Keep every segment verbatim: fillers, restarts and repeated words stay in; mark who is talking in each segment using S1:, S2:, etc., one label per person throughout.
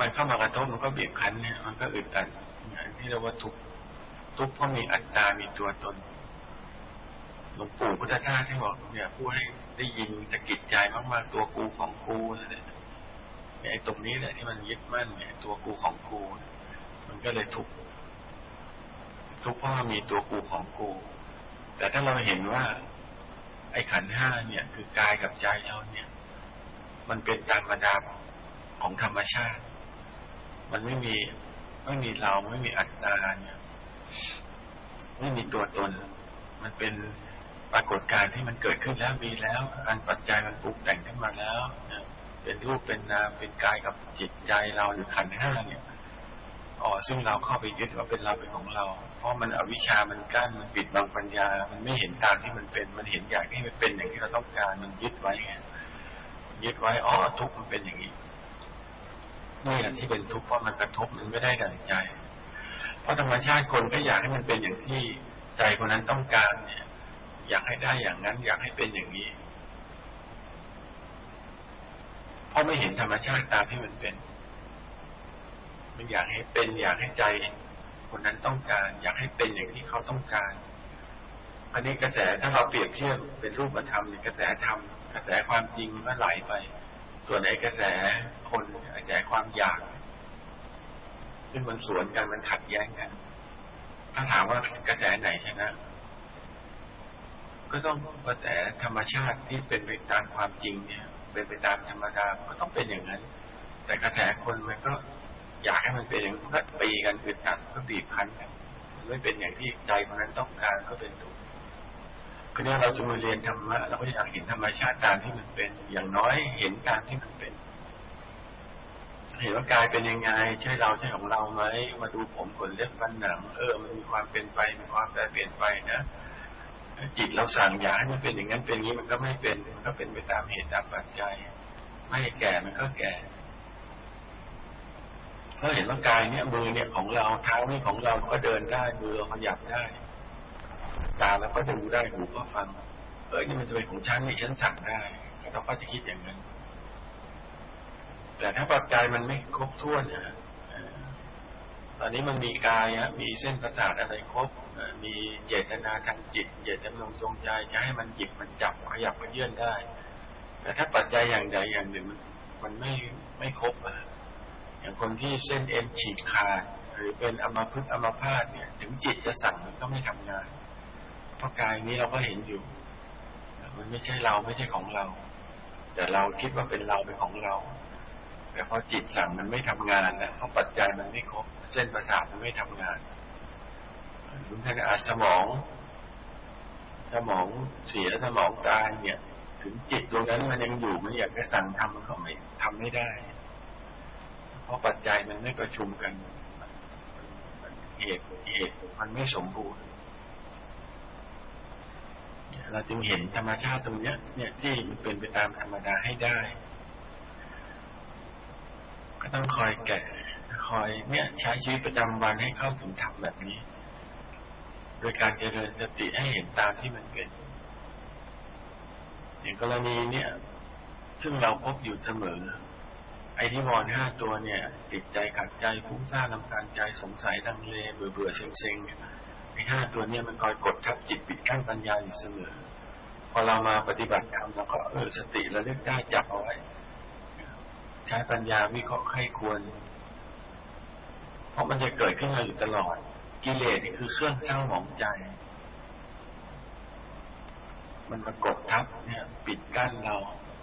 S1: มันเข้ามากระทบมันก็บีบคั้นเนี่ยมันก็อึดอัดอย่างที่เรียกว่าทุกข์ทุกข์เพราะมีอัตตามีตัวตนหลวงปู่พุทธทาสที่บอกเนี่ยผู้ให้ได้ยินสะกิดใจมากๆตัวกูของกูนั่นแหละไอ้ตรงนี้แหละที่มันยึดมั่นเนี่ยตัวกูของกูมันก็เลยทุกข์ทุกข์เพราะว่ามีตัวกูของกูแต่ถ้าเราเห็นว่าไอ้ขันธ์ห้าเนี่ยคือกายกับใจเราเนี่ยมันเป็นตามธรรมดาของธรรมชาติมันไม่มีไม่มีเราไม่มีอัตตาเนี่ยไม่มีตัวตนมันเป็นปรากฏการณ์ที่มันเกิดขึ้นแล้วมีแล้วอันปัจจัยมันปรุงแต่งขึ้นมาแล้วเป็นรูปเป็นนามเป็นกายกับจิตใจเราหรือขันธ์ห้าเนี่ยอ๋อซึ่งเราเข้าไปยึดว่าเป็นเราเป็นของเราเพราะมันอวิชชามันกั้นมันปิดบังปัญญามันไม่เห็นตามที่มันเป็นมันเห็นอย่างที่มันเป็นอย่างที่เราต้องการมันยึดไว้ไงยึดไว้อ๋อทุกข์มันเป็นอย่างนี้นี่แหละที่เป็นทุกข์เพราะมันกระทบมันไม่ได้ดั่งใจเพราะธรรมชาติคนก็อยากให้มันเป็นอย่างที่ใจคนนั้นต้องการเนี่ยอยากให้ได้อย่างนั้นอยากให้เป็นอย่างนี้เพราะไม่เห็นธรรมชาติตามที่มันเป็นมันอยากให้เป็นอยากให้ใจคนนั้นต้องการอยากให้เป็นอย่างที่เขาต้องการอันนี้กระแสถ้าเราเปรียบเทียบเป็นรูปธรรมเนี่ยกระแสธรรมกระแสความจริงก็ไหลไปส่วนไอ้กระแสคนกระแสความอยากซึ่งมันสวนกันมันขัดแย้งกันถ้าถามว่ากระแสไหนชนะก็ต้องกระแสธรรมชาติที่เป็นไปตามความจริงเนี่ยเป็นไปตามธรรมดาก็ต้องเป็นอย่างนั้นแต่กระแสคนมันก็อยากให้มันเป็นอย่างนั้นก็ตีกันอึดอัดก็บีบคั้นกันไม่เป็นอย่างที่ใจคนนั้นต้องการก็เป็นทุกข์ก็เนี่ยเราจะมาเรียนธรรมะเราก็อยากเห็นธรรมชาติตามที่มันเป็นอย่างน้อยเห็นตามที่มันเป็นเห็นว่ากายเป็นยังไงใช่เราใช่ของเราไหมมาดูผมขนเล็บฟันหนังเออมันมีความเป็นไปมีความแปรเปลี่ยนไปนะจิตเราสั่งอยากให้มันเป็นอย่างนั้นเป็นอย่างนี้มันก็ไม่เป็นมันก็เป็นไปตามเหตุตามปัจจัยไม่แก่มันก็แก่เพราะเห็นว่ากายเนี่ยมือเนี่ยของเราเท้านี่ของเราก็เดินได้มือเราขยับได้ตาเราก็ดูได้หูก็ฟังเออนี่มันจะเป็นของฉันนี่ฉันสั่งได้เราก็จะคิดอย่างนั้นแต่ถ้าปัจจัยมันไม่ครบถ้วนนะตอนนี้มันมีกายฮะมีเส้นประสาทอะไรครบมีเจตนาทางจิตเจตจำนงจงใจจะให้มันหยิบมันจับขยับมันเยื่อนได้แต่ถ้าปัจจัยอย่างใดอย่างหนึ่งมันมันไม่ไม่ครบอะอย่างคนที่เส้นเอ็นฉีกขาดหรือเป็นอัมพฤกษ์อัมพาตเนี่ยถึงจิตจะสั่งมันก็ไม่ทำงานเพราะกายนี้เราก็เห็นอยู่มันไม่ใช่เราไม่ใช่ของเราแต่เราคิดว่าเป็นเราเป็นของเราแต่พอจิตสั่งมันไม่ทำงานนะเพราะปัจจัยมันไม่ครบเส้นประสาทมันไม่ทำงานหรือขณะสมองสมองเสียสมองตายเนี่ยถึงจิตตรงนั้นมันยังอยู่มันอยากจะสั่งทำมันก็ไม่ทำไม่ได้เพราะปัจจัยมันไม่ประชุมกันเหตุเหตุมันไม่สมบูรณ์เราจึงเห็นธรรมชาติตรงนี้เนี่ยที่มันเป็นไปตามธรรมดาให้ได้ก็ต้องคอยแก่คอยเนี่ยใช้ชีวิตประจำวันให้เข้าถึงธรรมแบบนี้โดยการเจริญสติให้เห็นตามที่มันเป็นอย่างกรณีเนี่ยซึ่งเราพบอยู่เสมอไอ้ที่วรห้าตัวเนี่ยติดใจขัดใจฟุ้งซ่านรำคาญใจสงสัยลังเลเบื่อเบื่อเซ็งเซ็งเนี่ยไอ้ห้าตัวเนี่ยมันคอยกดทับจิตปิดกั้นปัญญาอยู่เสมอพอเรามาปฏิบัติธรรมเราก็เออสติระลึกได้จับเอาไว้ใช้ปัญญาวิเคราะห์ให้ควรเพราะมันจะเกิดขึ้นมาอยู่ตลอดกิเลสนี่คือเครื่องเศร้าหมองใจมันมากดทับเนี่ยปิดกั้นเรา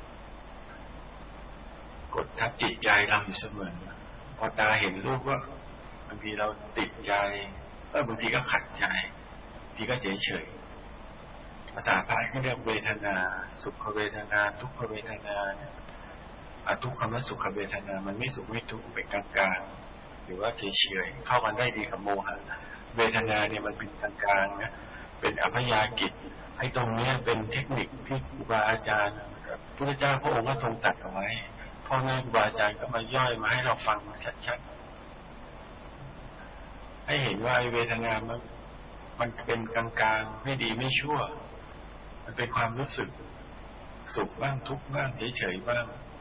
S1: กดทับจิตใจเราอยู่เสมอพอตาเห็นรูปว่าบางทีเราติดใจเออบางทีก็ขัดใจบางทีก็เฉยเฉยภาษาพระเขาเรียกเวทนาสุขเวทนาทุกขเวทนาอทุกขมสุขเวทนามันไม่สุขไม่ทุกข์เป็นกลางๆหรือว่าเฉยเฉยเข้ากันได้ดีกับโมหะเวทนาเนี่ยมันเป็นกลางๆนะเป็นอัพยากิจให้ตรงนี้เป็นเทคนิคที่ครูบาอาจารย์พระเจ้าพระองค์ก็ทรงตรัสเอาไว้พ่อแม่ครูบาอาจารย์ก็มาย่อยมาให้เราฟังชัดๆให้เห็นว่าเวทนามันมันเป็นกลางๆไม่ดีไม่ชั่วมันเป็นความรู้สึกสุขบ้างทุกข์บ้างเฉยๆบ้าง